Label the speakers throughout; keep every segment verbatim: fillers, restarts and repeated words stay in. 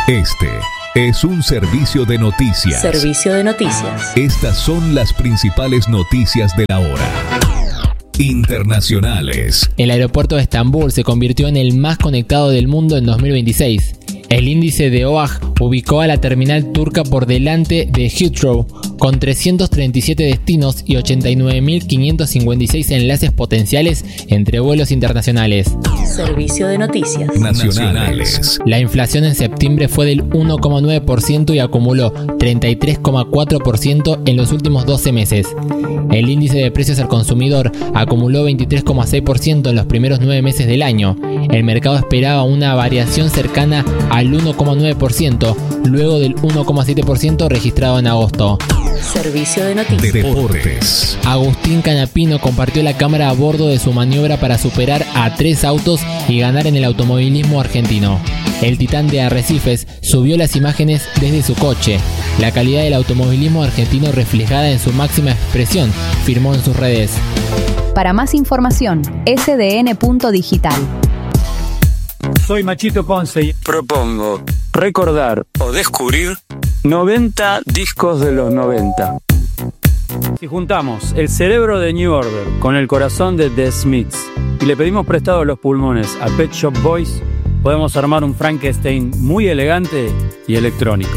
Speaker 1: Este es un servicio de noticias.
Speaker 2: Servicio de noticias.
Speaker 1: Estas son las principales noticias de la hora. Internacionales.
Speaker 3: El aeropuerto de Estambul se convirtió en el más conectado del mundo en dos mil veintiséis. El índice de O A G ubicó a la terminal turca por delante de Heathrow, con trescientos treinta y siete destinos y ochenta y nueve mil quinientos cincuenta y seis enlaces potenciales entre vuelos internacionales.
Speaker 2: Servicio de noticias
Speaker 1: nacionales.
Speaker 3: La inflación en septiembre fue del uno coma nueve por ciento y acumuló treinta y tres coma cuatro por ciento en los últimos doce meses. El índice de precios al consumidor acumuló veintitrés coma seis por ciento en los primeros nueve meses del año. El mercado esperaba una variación cercana al uno coma nueve por ciento, luego del uno coma siete por ciento registrado en agosto.
Speaker 2: Servicio de noticias.
Speaker 1: Deportes.
Speaker 3: Agustín Canapino compartió la cámara a bordo de su maniobra para superar a tres autos y ganar en el automovilismo argentino. El titán de Arrecifes subió las imágenes desde su coche. La calidad del automovilismo argentino reflejada en su máxima expresión, firmó en sus redes.
Speaker 4: Para más información, ese de ene punto digital.
Speaker 5: Soy Machito Ponce y
Speaker 6: propongo recordar o descubrir noventa discos de los noventa.
Speaker 5: Si juntamos el cerebro de New Order con el corazón de The Smiths y le pedimos prestado los pulmones a Pet Shop Boys, podemos armar un Frankenstein muy elegante y electrónico.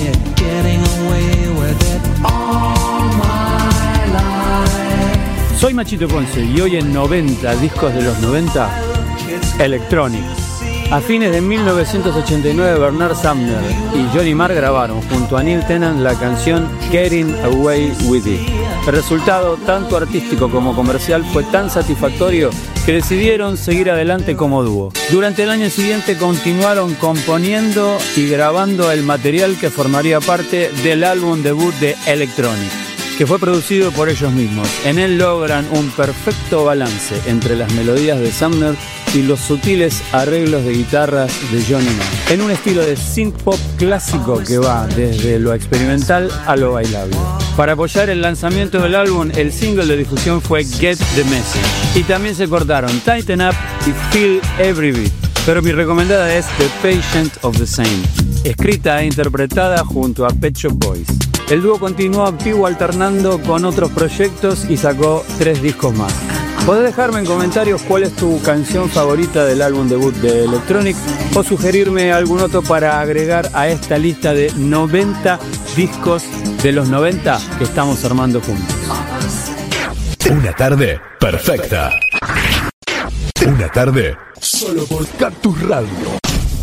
Speaker 5: Soy Machito Ponce y hoy en noventa discos de los noventa, Electronics. A fines de mil novecientos ochenta y nueve, Bernard Sumner y Johnny Marr grabaron junto a Neil Tennant la canción Getting Away With It. El resultado, tanto artístico como comercial, fue tan satisfactorio que decidieron seguir adelante como dúo. Durante el año siguiente continuaron componiendo y grabando el material que formaría parte del álbum debut de Electronic, que fue producido por ellos mismos. En él logran un perfecto balance entre las melodías de Sumner y los sutiles arreglos de guitarras de Johnny Marr, en un estilo de synth pop clásico que va desde lo experimental a lo bailable. Para apoyar el lanzamiento del álbum, el single de difusión fue Get the Message, y también se cortaron Tighten Up y Feel Every Beat, pero mi recomendada es The Patient of the Same, escrita e interpretada junto a Pet Shop Boys. El dúo continuó activo alternando con otros proyectos y sacó tres discos más. Podés dejarme en comentarios cuál es tu canción favorita del álbum debut de Electronic o sugerirme algún otro para agregar a esta lista de noventa discos de los noventa que estamos armando juntos.
Speaker 1: Una tarde perfecta. Una tarde solo por Cactus Radio.